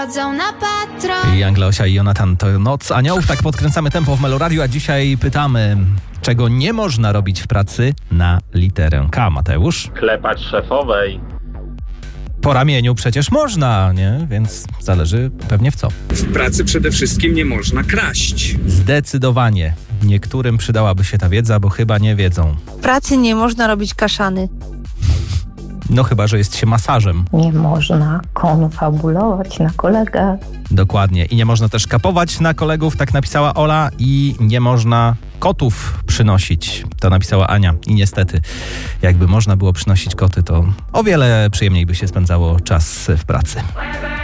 I Anglosia i Jonatan to Noc Aniołów. Tak podkręcamy tempo w Meloradiu, a dzisiaj pytamy, czego nie można robić w pracy na literę K. Mateusz? Klepać szefowej. Po ramieniu przecież można, nie? Więc zależy pewnie w co. W pracy przede wszystkim nie można kraść. Zdecydowanie. Niektórym przydałaby się ta wiedza, bo chyba nie wiedzą. W pracy nie można robić kaszany. No chyba, że jest się masażem. Nie można konfabulować na kolegę. Dokładnie. I nie można też kapować na kolegów, tak napisała Ola. I nie można kotów przynosić. To napisała Ania. I niestety, jakby można było przynosić koty, to o wiele przyjemniej by się spędzało czas w pracy.